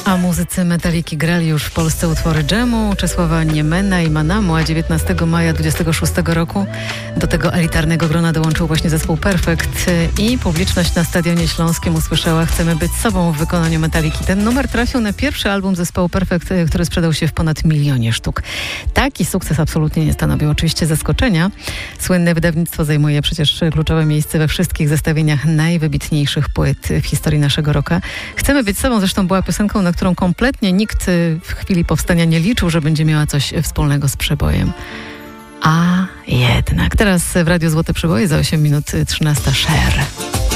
A muzycy Metalliki grali już w Polsce utwory Dżemu, Czesława Niemena i Manamu, a 19 maja 26 roku do tego elitarnego grona dołączył właśnie zespół Perfekt i publiczność na Stadionie Śląskim usłyszała Chcemy być sobą w wykonaniu Metalliki. Ten numer trafił na pierwszy album zespołu Perfekt, który sprzedał się w ponad 1 milionie sztuk. Taki sukces absolutnie nie stanowił oczywiście zaskoczenia. Słynne wydawnictwo zajmuje przecież kluczowe miejsce we wszystkich zestawieniach najwybitniejszych płyt w historii naszego rocka. Chcemy być sobą zresztą była piosenką, na którą kompletnie nikt w chwili powstania nie liczył, że będzie miała coś wspólnego z przebojem. A jednak. Teraz w Radiu Złote Przeboje za 8 minut 13 Cher.